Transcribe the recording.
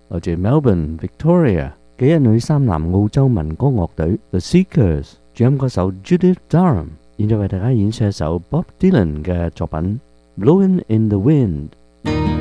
來自 Melbourne、Victoria 嘅一女三男澳洲民歌樂隊 The Seekers 主音歌手 Judith Durham， 現在為大家演唱一首 Bob Dylan 嘅作品《Blowin' in the Wind》。